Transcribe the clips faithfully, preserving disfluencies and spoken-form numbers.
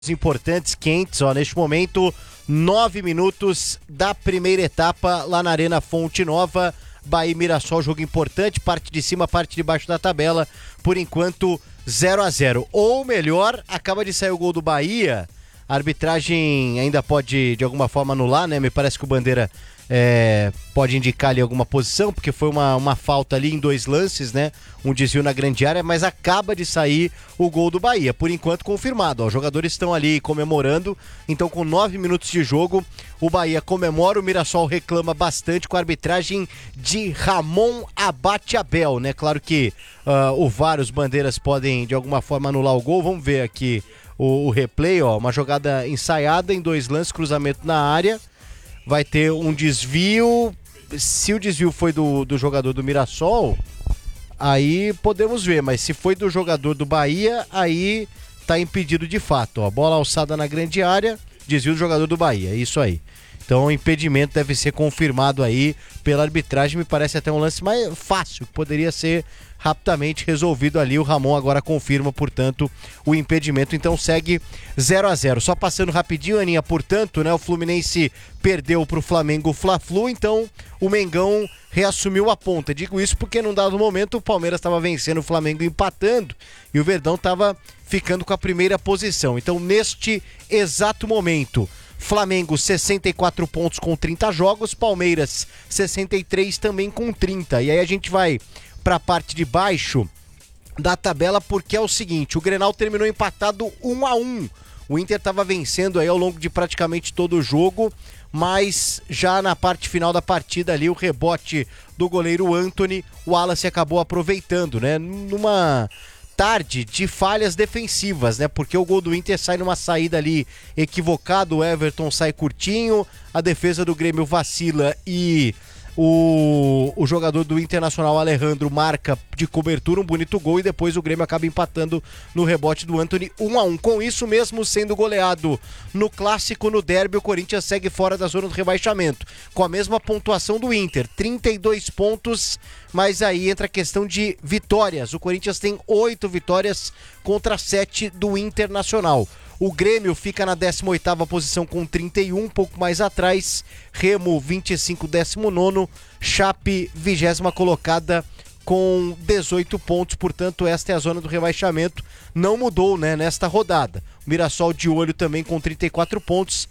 importantes, quentes, ó, neste momento, nove minutos da primeira etapa lá na Arena Fonte Nova. Bahia e Mirassol, jogo importante, parte de cima, parte de baixo da tabela, por enquanto zero a zero. Ou melhor, acaba de sair o gol do Bahia, a arbitragem ainda pode de alguma forma anular, né? Me parece que o Bandeira é, pode indicar ali alguma posição, porque foi uma, uma falta ali em dois lances, né? Um desvio na grande área, mas acaba de sair o gol do Bahia, por enquanto confirmado. Ó, os jogadores estão ali comemorando, então com nove minutos de jogo, o Bahia comemora, o Mirassol reclama bastante com a arbitragem de Ramon Abate Abel, né? Claro que uh, o V A R, os bandeiras podem de alguma forma anular o gol. Vamos ver aqui o, o replay, ó, uma jogada ensaiada em dois lances, cruzamento na área, vai ter um desvio. Se o desvio foi do, do jogador do Mirassol, aí podemos ver, mas se foi do jogador do Bahia, aí tá impedido de fato, ó, bola alçada na grande área, desvio do jogador do Bahia, é isso aí. Então o impedimento deve ser confirmado aí pela arbitragem, me parece até um lance mais fácil, que poderia ser rapidamente resolvido ali. O Ramon agora confirma, portanto, o impedimento, então segue zero a zero. Só passando rapidinho, Aninha, portanto, né, o Fluminense perdeu pro Flamengo Fla-Flu, então o Mengão reassumiu a ponta. Digo isso porque num dado momento o Palmeiras estava vencendo o Flamengo, empatando, e o Verdão estava ficando com a primeira posição. Então neste exato momento, Flamengo sessenta e quatro pontos com trinta jogos, Palmeiras sessenta e três também com trinta. E aí a gente vai para a parte de baixo da tabela, porque é o seguinte, o Grenal terminou empatado um a um. O Inter estava vencendo aí ao longo de praticamente todo o jogo, mas já na parte final da partida ali, o rebote do goleiro Antony, o Wallace acabou aproveitando, né? Numa tarde de falhas defensivas, né? Porque o gol do Inter sai numa saída ali equivocada, o Everton sai curtinho, a defesa do Grêmio vacila e o, o jogador do Internacional, Alejandro, marca de cobertura um bonito gol e depois o Grêmio acaba empatando no rebote do Antony um a um. Com isso, mesmo sendo goleado no clássico, no derby, o Corinthians segue fora da zona do rebaixamento, com a mesma pontuação do Inter, trinta e dois pontos, mas aí entra a questão de vitórias. O Corinthians tem oito vitórias contra sete do Internacional. O Grêmio fica na décima oitava posição com trinta e um, um pouco mais atrás. Remo, vinte e cinco, décimo nono. Chape, vigésima colocada com dezoito pontos. Portanto, esta é a zona do rebaixamento. Não mudou, né, nesta rodada. O Mirassol de olho também com trinta e quatro pontos.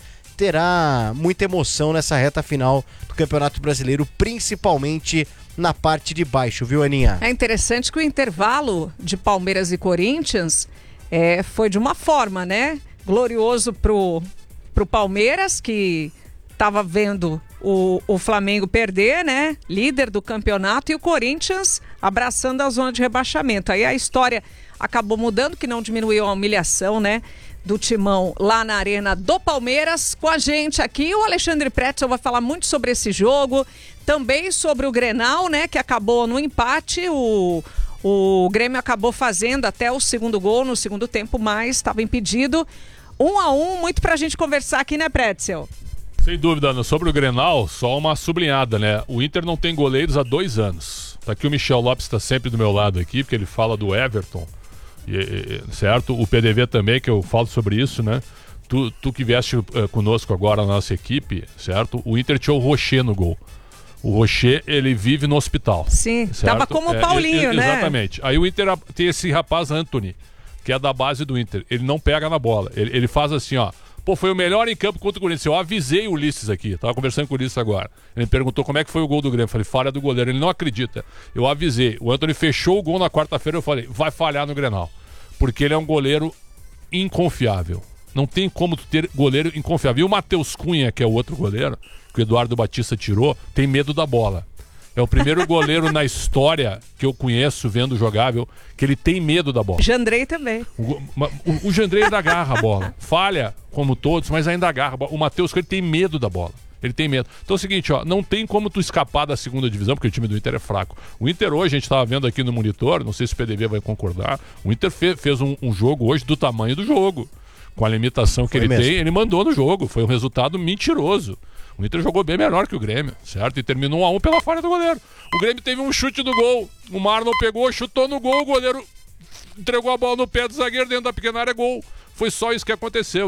Terá muita emoção nessa reta final do Campeonato Brasileiro, principalmente na parte de baixo, viu, Aninha? É interessante que o intervalo de Palmeiras e Corinthians É, foi de uma forma, né? Glorioso pro, pro Palmeiras, que estava vendo o, o Flamengo perder, né? Líder do campeonato, e o Corinthians abraçando a zona de rebaixamento. Aí a história acabou mudando, que não diminuiu a humilhação, né? Do Timão lá na Arena do Palmeiras. Com a gente aqui, o Alexandre Pretzel vai falar muito sobre esse jogo, também sobre o Grenal, né? Que acabou no empate, o... O Grêmio acabou fazendo até o segundo gol no segundo tempo, mas estava impedido. Um a um, muito pra gente conversar aqui, né, Pretzel? Sem dúvida, Ana. Sobre o Grenal, só uma sublinhada, né? O Inter não tem goleiros há dois anos. Tá aqui o Michel Lopes, está sempre do meu lado aqui, porque ele fala do Everton, e, e, certo? O P D V também, que eu falo sobre isso, né? Tu, tu que vieste uh, conosco agora na nossa equipe, certo? O Inter tinha o Rocher no gol. O Rocher, ele vive no hospital. Sim, certo? Tava como o Paulinho, é, né? Exatamente. Aí o Inter tem esse rapaz, Antony, que é da base do Inter. Ele não pega na bola. Ele, ele faz assim, ó. Pô, foi o melhor em campo contra o Corinthians. Eu avisei o Ulisses aqui. Tava conversando com o Ulisses agora. Ele me perguntou como é que foi o gol do Grêmio. Eu falei, falha do goleiro. Ele não acredita. Eu avisei. O Antony fechou o gol na quarta-feira. Eu falei, vai falhar no Grenal. Porque ele é um goleiro inconfiável. Não tem como tu ter goleiro inconfiável. E o Matheus Cunha, que é o outro goleiro, que o Eduardo Batista tirou, tem medo da bola. É o primeiro goleiro na história que eu conheço, vendo jogável, que ele tem medo da bola. Jandrei também. O, o, o Jandrei ainda agarra a bola. Falha, como todos, mas ainda agarra a bola. O Matheus, ele tem medo da bola. Ele tem medo. Então é o seguinte, ó, não tem como tu escapar da segunda divisão, porque o time do Inter é fraco. O Inter hoje, a gente estava vendo aqui no monitor, não sei se o P D V vai concordar, o Inter fe, fez um, um jogo hoje do tamanho do jogo. Com a limitação que Foi ele mesmo. tem, ele mandou no jogo. Foi um resultado mentiroso. O Inter jogou bem melhor que o Grêmio, certo? E terminou um a um pela falha do goleiro. O Grêmio teve um chute do gol. O Marlon pegou, chutou no gol, o goleiro entregou a bola no pé do zagueiro dentro da pequena área, gol. foi só isso que aconteceu.